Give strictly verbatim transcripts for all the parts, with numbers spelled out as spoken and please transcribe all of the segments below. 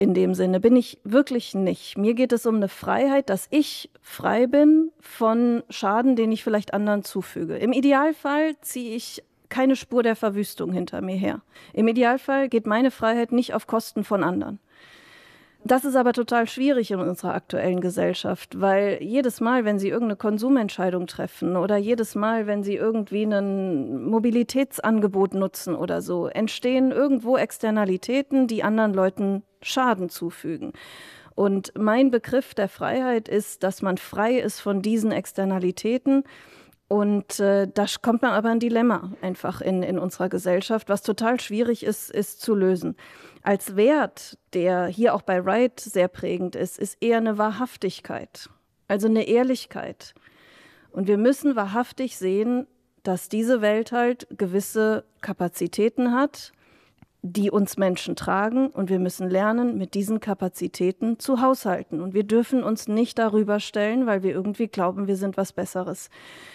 in dem Sinne, bin ich wirklich nicht. Mir geht es um eine Freiheit, dass ich frei bin von Schaden, den ich vielleicht anderen zufüge. Im Idealfall ziehe ich keine Spur der Verwüstung hinter mir her. Im Idealfall geht meine Freiheit nicht auf Kosten von anderen. Das ist aber total schwierig in unserer aktuellen Gesellschaft, weil jedes Mal, wenn Sie irgendeine Konsumentscheidung treffen oder jedes Mal, wenn Sie irgendwie ein Mobilitätsangebot nutzen oder so, entstehen irgendwo Externalitäten, die anderen Leuten Schaden zufügen. Und mein Begriff der Freiheit ist, dass man frei ist von diesen Externalitäten. Und äh, da kommt man aber ein Dilemma einfach in, in unserer Gesellschaft, was total schwierig ist, ist zu lösen. Als Wert, der hier auch bei Wright sehr prägend ist, ist eher eine Wahrhaftigkeit, also eine Ehrlichkeit. Und wir müssen wahrhaftig sehen, dass diese Welt halt gewisse Kapazitäten hat, die uns Menschen tragen. Und wir müssen lernen, mit diesen Kapazitäten zu haushalten. Und wir dürfen uns nicht darüber stellen, weil wir irgendwie glauben, wir sind was Besseres.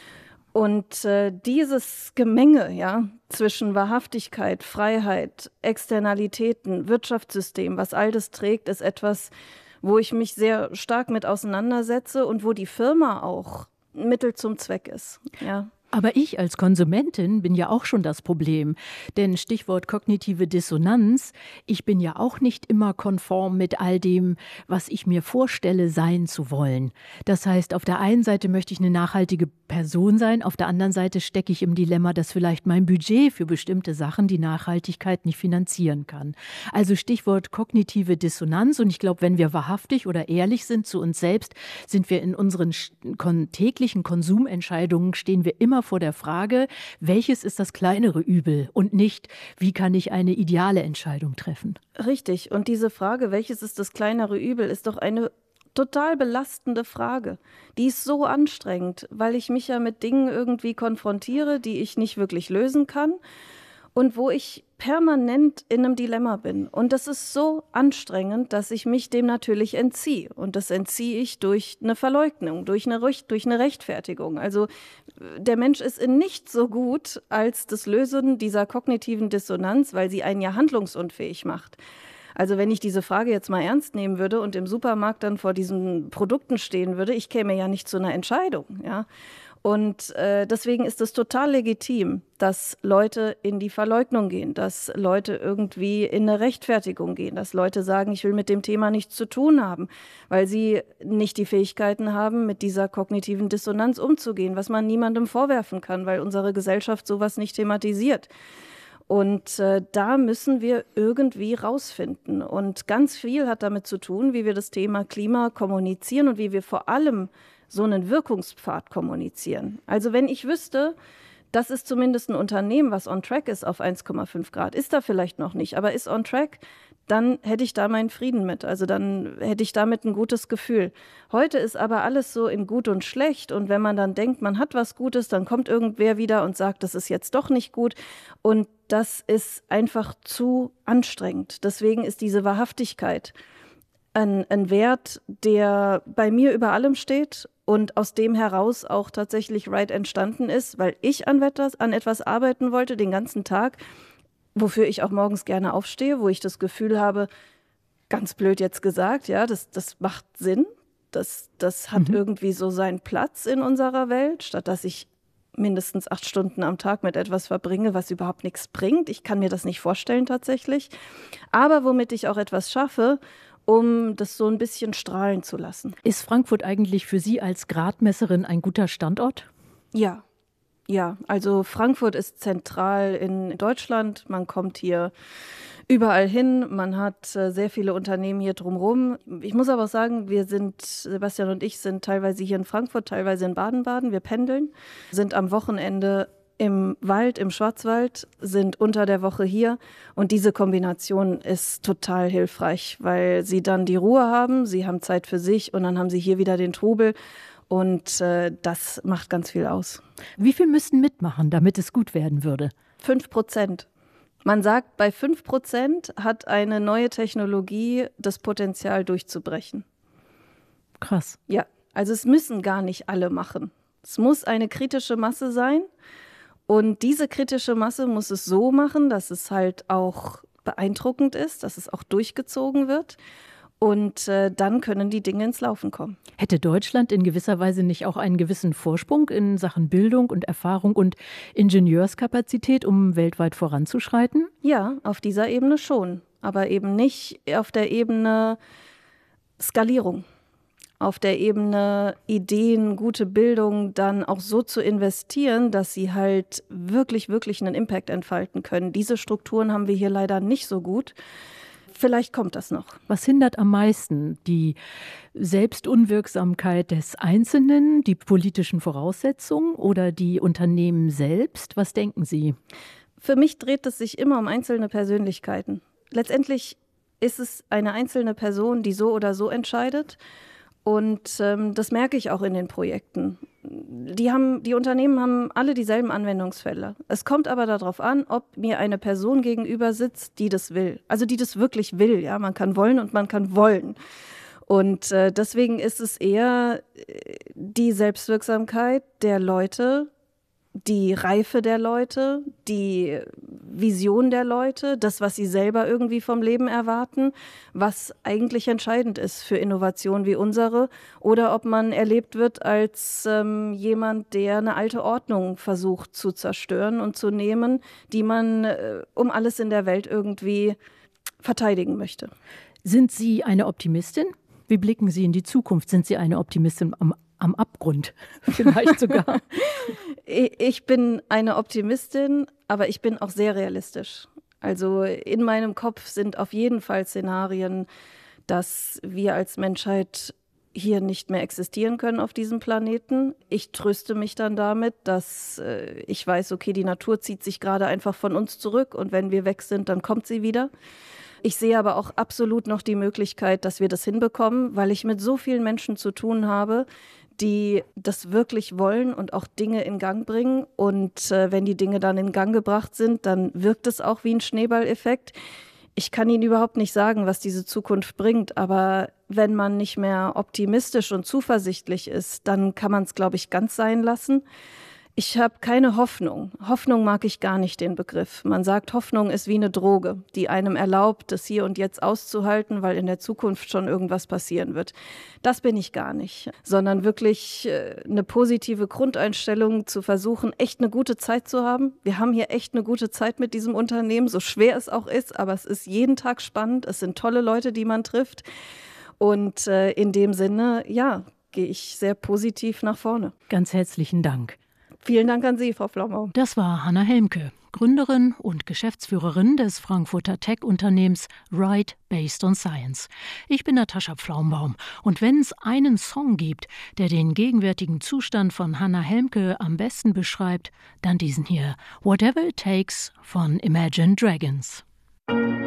Und äh, dieses Gemenge, ja, zwischen Wahrhaftigkeit, Freiheit, Externalitäten, Wirtschaftssystem, was all das trägt, ist etwas, wo ich mich sehr stark mit auseinandersetze und wo die Firma auch Mittel zum Zweck ist, ja. Aber ich als Konsumentin bin ja auch schon das Problem. Denn Stichwort kognitive Dissonanz, ich bin ja auch nicht immer konform mit all dem, was ich mir vorstelle, sein zu wollen. Das heißt, auf der einen Seite möchte ich eine nachhaltige Person sein, auf der anderen Seite stecke ich im Dilemma, dass vielleicht mein Budget für bestimmte Sachen die Nachhaltigkeit nicht finanzieren kann. Also Stichwort kognitive Dissonanz. Und ich glaube, wenn wir wahrhaftig oder ehrlich sind zu uns selbst, sind wir in unseren täglichen Konsumentscheidungen, stehen wir immer vor der Frage, welches ist das kleinere Übel und nicht, wie kann ich eine ideale Entscheidung treffen? Richtig. Und diese Frage, welches ist das kleinere Übel, ist doch eine total belastende Frage. Die ist so anstrengend, weil ich mich ja mit Dingen irgendwie konfrontiere, die ich nicht wirklich lösen kann und wo ich permanent in einem Dilemma bin. Und das ist so anstrengend, dass ich mich dem natürlich entziehe. Und das entziehe ich durch eine Verleugnung, durch eine, durch eine Rechtfertigung. Also der Mensch ist in nichts so gut als das Lösen dieser kognitiven Dissonanz, weil sie einen ja handlungsunfähig macht. Also wenn ich diese Frage jetzt mal ernst nehmen würde und im Supermarkt dann vor diesen Produkten stehen würde, ich käme ja nicht zu einer Entscheidung, ja. Und äh, deswegen ist es total legitim, dass Leute in die Verleugnung gehen, dass Leute irgendwie in eine Rechtfertigung gehen, dass Leute sagen, ich will mit dem Thema nichts zu tun haben, weil sie nicht die Fähigkeiten haben, mit dieser kognitiven Dissonanz umzugehen, was man niemandem vorwerfen kann, weil unsere Gesellschaft sowas nicht thematisiert. Und äh, da müssen wir irgendwie rausfinden. Und ganz viel hat damit zu tun, wie wir das Thema Klima kommunizieren und wie wir vor allem so einen Wirkungspfad kommunizieren. Also wenn ich wüsste, das ist zumindest ein Unternehmen, was on track ist auf eins Komma fünf Grad, ist da vielleicht noch nicht, aber ist on track, dann hätte ich da meinen Frieden mit. Also dann hätte ich damit ein gutes Gefühl. Heute ist aber alles so in gut und schlecht. Und wenn man dann denkt, man hat was Gutes, dann kommt irgendwer wieder und sagt, das ist jetzt doch nicht gut. Und das ist einfach zu anstrengend. Deswegen ist diese Wahrhaftigkeit ein, ein Wert, der bei mir über allem steht und aus dem heraus auch tatsächlich Wright entstanden ist, weil ich an etwas, an etwas arbeiten wollte den ganzen Tag, wofür ich auch morgens gerne aufstehe, wo ich das Gefühl habe, ganz blöd jetzt gesagt, ja, das, das macht Sinn, das, das hat mhm. irgendwie so seinen Platz in unserer Welt, statt dass ich mindestens acht Stunden am Tag mit etwas verbringe, was überhaupt nichts bringt. Ich kann mir das nicht vorstellen tatsächlich, aber womit ich auch etwas schaffe, um das so ein bisschen strahlen zu lassen. Ist Frankfurt eigentlich für Sie als Gradmesserin ein guter Standort? Ja. Ja, also Frankfurt ist zentral in Deutschland. Man kommt hier überall hin. Man hat äh, sehr viele Unternehmen hier drumherum. Ich muss aber auch sagen, wir sind, Sebastian und ich sind teilweise hier in Frankfurt, teilweise in Baden-Baden. Wir pendeln, sind am Wochenende im Wald, im Schwarzwald, sind unter der Woche hier. Und diese Kombination ist total hilfreich, weil sie dann die Ruhe haben, sie haben Zeit für sich und dann haben sie hier wieder den Trubel. Und äh, das macht ganz viel aus. Wie viel müssten mitmachen, damit es gut werden würde? Fünf Prozent. Man sagt, bei fünf Prozent hat eine neue Technologie das Potenzial durchzubrechen. Krass. Ja, also es müssen gar nicht alle machen. Es muss eine kritische Masse sein. Und diese kritische Masse muss es so machen, dass es halt auch beeindruckend ist, dass es auch durchgezogen wird. Und äh, dann können die Dinge ins Laufen kommen. Hätte Deutschland in gewisser Weise nicht auch einen gewissen Vorsprung in Sachen Bildung und Erfahrung und Ingenieurskapazität, um weltweit voranzuschreiten? Ja, auf dieser Ebene schon, aber eben nicht auf der Ebene Skalierung. Auf der Ebene Ideen, gute Bildung dann auch so zu investieren, dass sie halt wirklich, wirklich einen Impact entfalten können. Diese Strukturen haben wir hier leider nicht so gut. Vielleicht kommt das noch. Was hindert am meisten? Die Selbstunwirksamkeit des Einzelnen, die politischen Voraussetzungen oder die Unternehmen selbst? Was denken Sie? Für mich dreht es sich immer um einzelne Persönlichkeiten. Letztendlich ist es eine einzelne Person, die so oder so entscheidet. Und ähm, das merke ich auch in den Projekten. Die, haben, die Unternehmen haben alle dieselben Anwendungsfälle. Es kommt aber darauf an, ob mir eine Person gegenüber sitzt, die das will. Also die das wirklich will. Ja? Man kann wollen und man kann wollen. Und äh, deswegen ist es eher die Selbstwirksamkeit der Leute, die Reife der Leute, die Vision der Leute, das, was sie selber irgendwie vom Leben erwarten, was eigentlich entscheidend ist für Innovationen wie unsere, oder ob man erlebt wird als ähm, jemand, der eine alte Ordnung versucht zu zerstören und zu nehmen, die man äh, um alles in der Welt irgendwie verteidigen möchte. Sind Sie eine Optimistin? Wie blicken Sie in die Zukunft? Sind Sie eine Optimistin am Am Abgrund vielleicht sogar? Ich bin eine Optimistin, aber ich bin auch sehr realistisch. Also in meinem Kopf sind auf jeden Fall Szenarien, dass wir als Menschheit hier nicht mehr existieren können auf diesem Planeten. Ich tröste mich dann damit, dass äh, ich weiß, okay, die Natur zieht sich gerade einfach von uns zurück und wenn wir weg sind, dann kommt sie wieder. Ich sehe aber auch absolut noch die Möglichkeit, dass wir das hinbekommen, weil ich mit so vielen Menschen zu tun habe, die das wirklich wollen und auch Dinge in Gang bringen. Und äh, wenn die Dinge dann in Gang gebracht sind, dann wirkt es auch wie ein Schneeballeffekt. Ich kann Ihnen überhaupt nicht sagen, was diese Zukunft bringt, aber wenn man nicht mehr optimistisch und zuversichtlich ist, dann kann man es, glaube ich, ganz sein lassen. Ich habe keine Hoffnung. Hoffnung mag ich gar nicht, den Begriff. Man sagt, Hoffnung ist wie eine Droge, die einem erlaubt, das hier und jetzt auszuhalten, weil in der Zukunft schon irgendwas passieren wird. Das bin ich gar nicht, sondern wirklich eine positive Grundeinstellung zu versuchen, echt eine gute Zeit zu haben. Wir haben hier echt eine gute Zeit mit diesem Unternehmen, so schwer es auch ist, aber es ist jeden Tag spannend. Es sind tolle Leute, die man trifft. Und äh, in dem Sinne, ja, gehe ich sehr positiv nach vorne. Ganz herzlichen Dank. Vielen Dank an Sie, Frau Flaumbaum. Das war Hannah Helmke, Gründerin und Geschäftsführerin des Frankfurter Tech-Unternehmens Right Based on Science. Ich bin Natascha Flaumbaum und wenn es einen Song gibt, der den gegenwärtigen Zustand von Hannah Helmke am besten beschreibt, dann diesen hier, Whatever It Takes von Imagine Dragons.